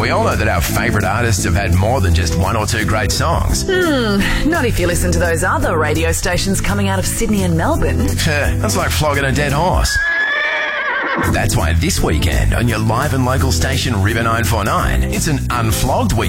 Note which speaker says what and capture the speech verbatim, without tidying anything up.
Speaker 1: we all know that our favourite artists have had more than just one or two great songs.
Speaker 2: Hmm, not if you listen to those other radio stations coming out of Sydney and Melbourne.
Speaker 1: That's like flogging a dead horse. That's why this weekend on your live and local station River nine four nine, it's an unflogged weekend.